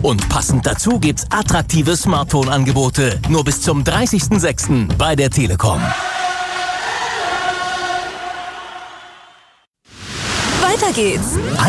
Und passend dazu gibt's attraktive Smartphone-Angebote. Nur bis zum 30.06. bei der Telekom. Weiter geht's.